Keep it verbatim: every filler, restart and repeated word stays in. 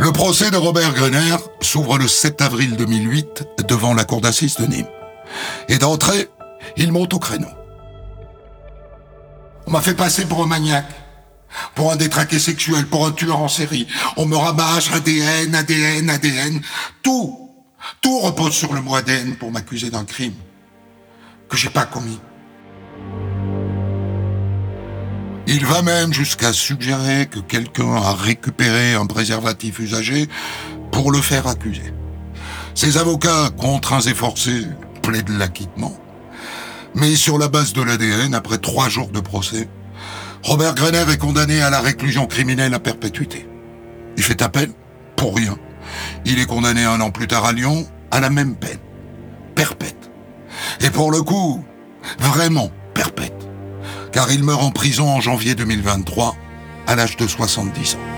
Le procès de Robert Grener s'ouvre le sept avril deux mille huit devant la cour d'assises de Nîmes. Et d'entrée, il monte au créneau. On m'a fait passer pour un maniaque, pour un détraqué sexuel, pour un tueur en série. On me rabâche A D N, A D N, A D N. Tout, tout repose sur le mot A D N pour m'accuser d'un crime que j'ai pas commis. Il va même jusqu'à suggérer que quelqu'un a récupéré un préservatif usagé pour le faire accuser. Ses avocats, contraints et forcés, plaident l'acquittement. Mais sur la base de l'A D N, après trois jours de procès, Robert Grener est condamné à la réclusion criminelle à perpétuité. Il fait appel pour rien. Il est condamné un an plus tard à Lyon à la même peine, perpète. Et pour le coup, vraiment perpète. Car il meurt en prison en janvier deux mille vingt-trois, à l'âge de soixante-dix ans.